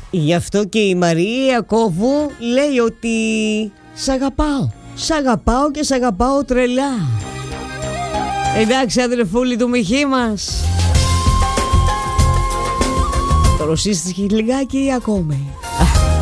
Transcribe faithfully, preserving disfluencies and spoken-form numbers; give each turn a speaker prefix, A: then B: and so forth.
A: Γι' αυτό και η Μαρία Κόβου λέει ότι σ' αγαπάω, σ' αγαπάω και σ' αγαπάω τρελά. Εντάξει αδερφούλη του Μιχή μας. Το ρωσίστηκε λιγάκι ή ακόμη?